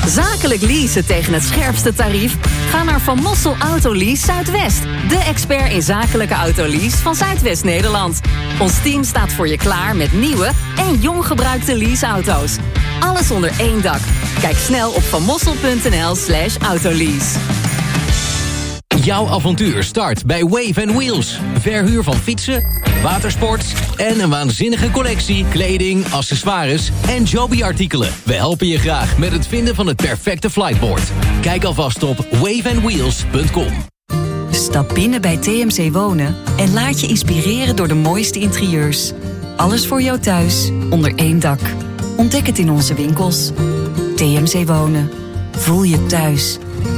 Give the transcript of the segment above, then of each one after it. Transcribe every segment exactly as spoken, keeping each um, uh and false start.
Zakelijk leasen tegen het scherpste tarief? Ga naar Van Mossel Autolease Zuidwest. De expert in zakelijke autolease van Zuidwest-Nederland. Ons team staat voor je klaar met nieuwe en jong gebruikte leaseauto's. Alles onder één dak. Kijk snel op vanmossel.nl slash autolease. Jouw avontuur start bij Wave and Wheels. Verhuur van fietsen, watersports en een waanzinnige collectie kleding, accessoires en Joby-artikelen. We helpen je graag met het vinden van het perfecte flightboard. Kijk alvast op wave and wheels punt com. Stap binnen bij T M C Wonen en laat je inspireren door de mooiste interieurs. Alles voor jou thuis, onder één dak. Ontdek het in onze winkels. T M C Wonen. Voel je thuis.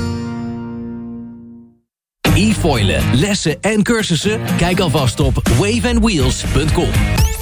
E-foilen, lessen en cursussen? Kijk alvast op wave and wheels punt com.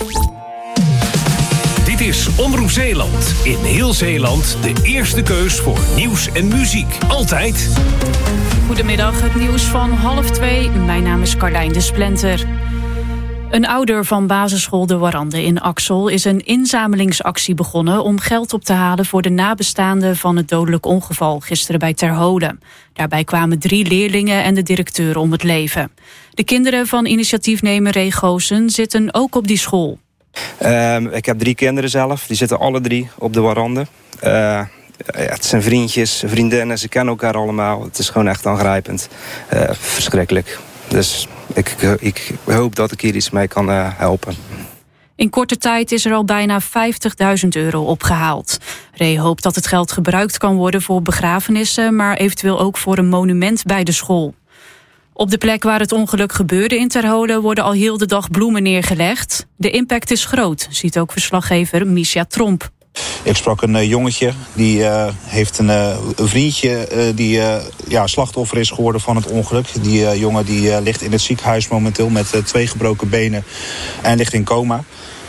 Dit is Omroep Zeeland. In heel Zeeland de eerste keus voor nieuws en muziek. Altijd. Goedemiddag, het nieuws van half twee. Mijn naam is Carlijn de Splenter. Een ouder van basisschool De Warande in Axel is een inzamelingsactie begonnen om geld op te halen voor de nabestaanden van het dodelijk ongeval gisteren bij Ter Hode. Daarbij kwamen drie leerlingen en de directeur om het leven. De kinderen van initiatiefnemer Ray Goosen zitten ook op die school. Uh, ik heb drie kinderen zelf, die zitten alle drie op De Warande. Uh, ja, het zijn vriendjes, vriendinnen, ze kennen elkaar allemaal. Het is gewoon echt aangrijpend. Uh, verschrikkelijk. Dus ik, ik hoop dat ik hier iets mee kan uh, helpen. In korte tijd is er al bijna vijftigduizend euro opgehaald. Ray hoopt dat het geld gebruikt kan worden voor begrafenissen, maar eventueel ook voor een monument bij de school. Op de plek waar het ongeluk gebeurde in Ter Hode worden al heel de dag bloemen neergelegd. De impact is groot, ziet ook verslaggever Misha Tromp. Ik sprak een uh, jongetje, die uh, heeft een, uh, een vriendje uh, die uh, ja, slachtoffer is geworden van het ongeluk. Die uh, jongen die, uh, ligt in het ziekenhuis momenteel met uh, twee gebroken benen en ligt in coma.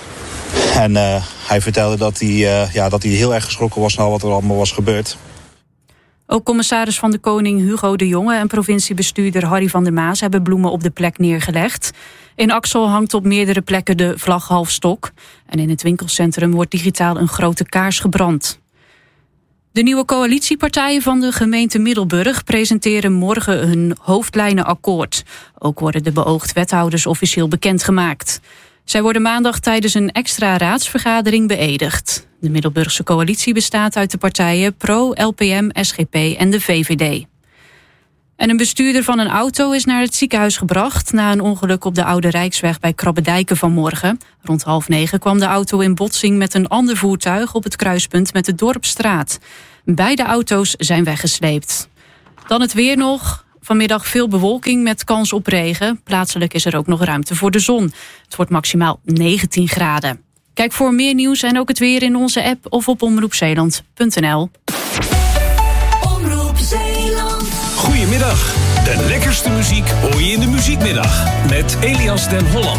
En uh, hij vertelde dat hij, uh, ja, dat hij heel erg geschrokken was naar wat er allemaal was gebeurd. Ook commissaris van de Koning Hugo de Jonge en provinciebestuurder Harry van der Maas hebben bloemen op de plek neergelegd. In Axel hangt op meerdere plekken de vlag half stok. En in het winkelcentrum wordt digitaal een grote kaars gebrand. De nieuwe coalitiepartijen van de gemeente Middelburg presenteren morgen hun hoofdlijnenakkoord. Ook worden de beoogd wethouders officieel bekendgemaakt. Zij worden maandag tijdens een extra raadsvergadering beëdigd. De Middelburgse coalitie bestaat uit de partijen Pro, L P M, S G P en de V V D. En een bestuurder van een auto is naar het ziekenhuis gebracht na een ongeluk op de Oude Rijksweg bij Krabbedijken vanmorgen. Rond half negen kwam de auto in botsing met een ander voertuig op het kruispunt met de Dorpsstraat. Beide auto's zijn weggesleept. Dan het weer nog. Vanmiddag veel bewolking met kans op regen. Plaatselijk is er ook nog ruimte voor de zon. Het wordt maximaal negentien graden. Kijk voor meer nieuws en ook het weer in onze app of op omroep zeeland punt n l. Omroep Zeeland. Goedemiddag. De lekkerste muziek hoor je in de Muziekmiddag met Elias den Hollander.